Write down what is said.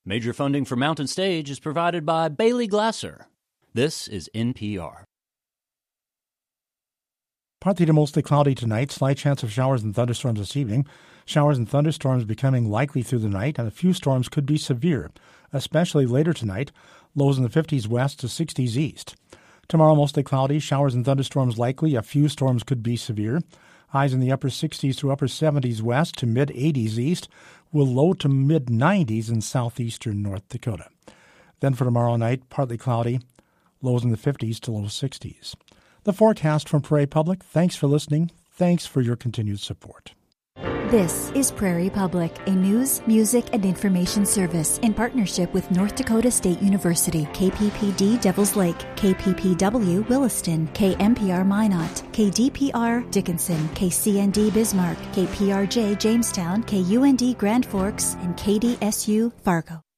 Major funding for Mountain Stage is provided by Bailey Glasser. This is NPR. Partly to mostly cloudy tonight, slight chance of showers and thunderstorms this evening. Showers and thunderstorms becoming likely through the night, and a few storms could be severe, especially later tonight. Lows in the 50s west to 60s east. Tomorrow, mostly cloudy, showers and thunderstorms likely. A few storms could be severe. Highs in the upper 60s to upper 70s west to mid-80s east, with low to mid-90s in southeastern North Dakota. Then for tomorrow night, partly cloudy, lows in the 50s to low 60s. The forecast from Prairie Public. Thanks for listening. Thanks for your continued support. This is Prairie Public, a news, music, and information service in partnership with North Dakota State University, KPPD Devils Lake, KPPW Williston, KMPR Minot, KDPR Dickinson, KCND Bismarck, KPRJ Jamestown, KUND Grand Forks, and KDSU Fargo.